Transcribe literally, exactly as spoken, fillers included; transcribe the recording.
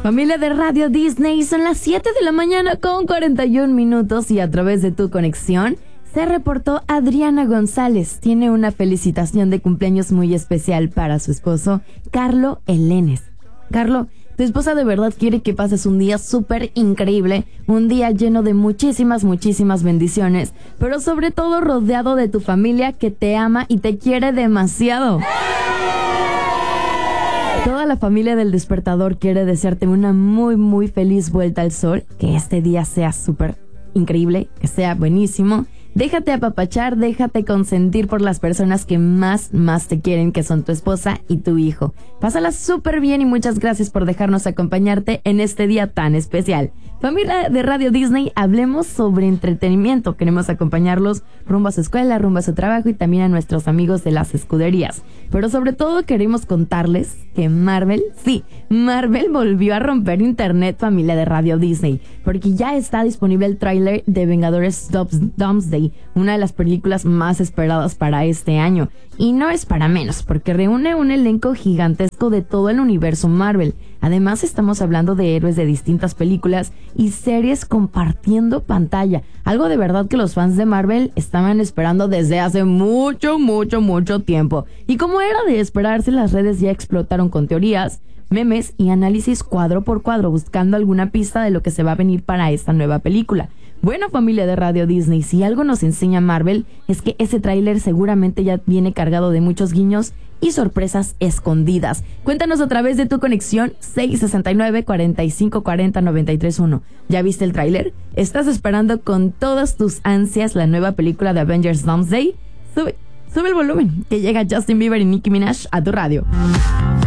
Familia de Radio Disney, son las siete de la mañana con cuarenta y un minutos y a través de tu conexión se reportó Adriana González. Tiene una felicitación de cumpleaños muy especial para su esposo, Carlo Elenes. Carlo, tu esposa de verdad quiere que pases un día súper increíble, un día lleno de muchísimas, muchísimas bendiciones, pero sobre todo rodeado de tu familia que te ama y te quiere demasiado. Toda la familia del Despertador quiere desearte una muy, muy feliz vuelta al sol, que este día sea súper increíble, que sea buenísimo. Déjate apapachar, déjate consentir por las personas que más, más te quieren, que son tu esposa y tu hijo. Pásala súper bien y muchas gracias por dejarnos acompañarte en este día tan especial. Familia de Radio Disney, hablemos sobre entretenimiento. Queremos acompañarlos rumbo a su escuela, rumbo a su trabajo y también a nuestros amigos de las escuderías. Pero sobre todo queremos contarles que Marvel, sí, Marvel volvió a romper internet, familia de Radio Disney, porque ya está disponible el tráiler de Vengadores Doomsday, una de las películas más esperadas para este año. Y no es para menos, porque reúne un elenco gigantesco de todo el universo Marvel. Además, estamos hablando de héroes de distintas películas y series compartiendo pantalla. Algo de verdad que los fans de Marvel estaban esperando desde hace mucho, mucho, mucho tiempo. Y como era de esperarse, las redes ya explotaron con teorías, memes y análisis cuadro por cuadro, buscando alguna pista de lo que se va a venir para esta nueva película. Bueno, familia de Radio Disney, si algo nos enseña Marvel es que ese tráiler seguramente ya viene cargado de muchos guiños y sorpresas escondidas. Cuéntanos a través de tu conexión seis sesenta y nueve, cuarenta y cinco cuarenta, noventa y tres uno. ¿Ya viste el tráiler? ¿Estás esperando con todas tus ansias la nueva película de Avengers Doomsday? Sube, sube el volumen, que llega Justin Bieber y Nicki Minaj a tu radio.